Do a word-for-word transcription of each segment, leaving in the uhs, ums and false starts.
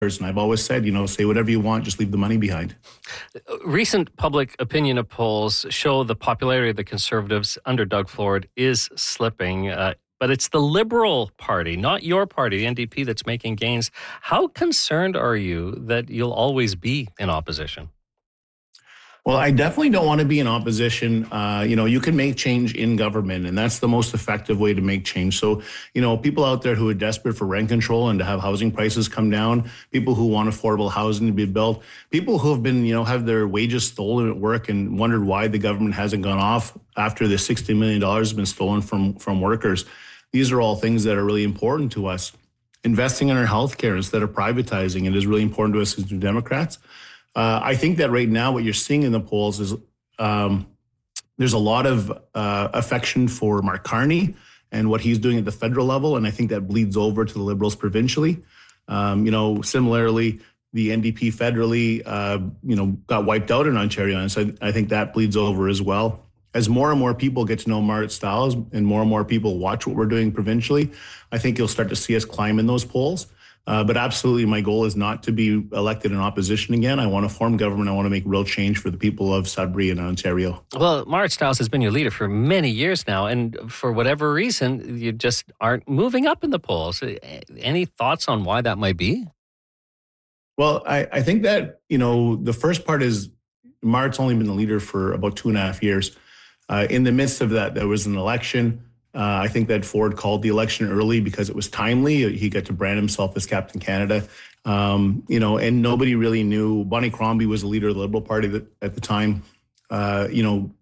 And I've always said, you know, say whatever you want, just leave the money behind. Recent public opinion polls show the popularity of the Conservatives under Doug Ford is slipping. Uh, but it's the Liberal Party, not your party, the N D P, that's making gains. How concerned are you that you'll always be in opposition? Well, I definitely don't want to be in opposition. Uh, you know, you can make change in government, and that's the most effective way to make change. So, you know, people out there who are desperate for rent control and to have housing prices come down, people who want affordable housing to be built, people who have been, you know, have their wages stolen at work and wondered why the government hasn't gone off after the sixty million dollars has been stolen from, from workers. These are all things that are really important to us. Investing in our healthcare instead of privatizing it is really important to us as New Democrats. Uh, I think that right now what you're seeing in the polls is um, there's a lot of uh, affection for Mark Carney and what he's doing at the federal level, and I think that bleeds over to the Liberals provincially. Um, you know, similarly, the N D P federally, uh, you know, got wiped out in Ontario, and so I think that bleeds over as well. As more and more people get to know Marit Stiles and more and more people watch what we're doing provincially, I think you'll start to see us climb in those polls. Uh, but absolutely, my goal is not to be elected in opposition again. I want to form government. I want to make real change for the people of Sudbury and Ontario. Well, Marit Stiles has been your leader for many years now, and for whatever reason, you just aren't moving up in the polls. Any thoughts on why that might be? Well, I, I think that, you know, the first part is Marit's only been the leader for about two and a half years. Uh, in the midst of that, there was an election. Uh, I think that Ford called the election early because it was timely. He got to brand himself as Captain Canada, um, you know, and nobody really knew. Bonnie Crombie was the leader of the Liberal Party that, at the time. Uh, you know,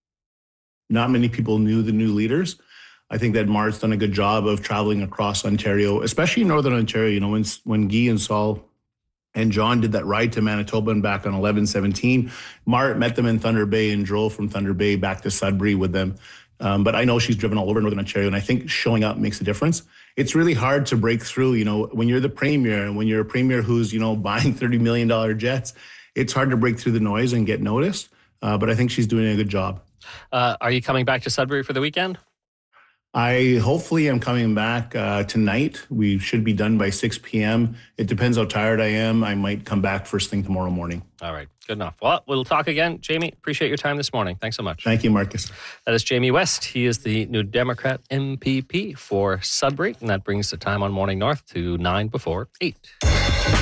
not many people knew the new leaders. I think that Marit's done a good job of traveling across Ontario, especially Northern Ontario. You know, when when Guy and Saul and John did that ride to Manitoba and back on eleven seventeen, Marit met them in Thunder Bay and drove from Thunder Bay back to Sudbury with them. Um, but I know she's driven all over Northern Ontario, and I think showing up makes a difference. It's really hard to break through, you know, when you're the premier and when you're a premier who's, you know, buying thirty million dollars jets, it's hard to break through the noise and get noticed. Uh, but I think she's doing a good job. Uh, are you coming back to Sudbury for the weekend? I hopefully am coming back uh, tonight. We should be done by six p.m. It depends how tired I am. I might come back first thing tomorrow morning. All right. Good enough. Well, we'll talk again. Jamie, appreciate your time this morning. Thanks so much. Thank you, Marcus. That is Jamie West. He is the New Democrat M P P for Sudbury, and that brings the time on Morning North to nine before eight.